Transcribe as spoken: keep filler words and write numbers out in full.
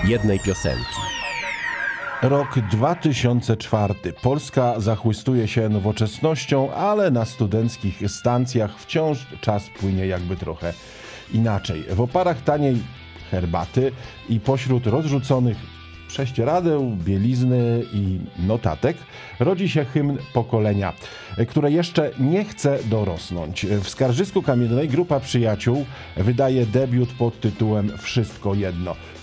jednej piosenki. Rok dwa tysiące czwarty. Polska zachłystuje się nowoczesnością, ale na studenckich stacjach wciąż czas płynie jakby trochę inaczej. W oparach taniej herbaty i pośród rozrzuconych prześcieradeł, bielizny i notatek rodzi się hymn pokolenia, które jeszcze nie chce dorosnąć. W Skarżysku Kamiennej grupa przyjaciół wydaje debiut pod tytułem Wszystko jedno.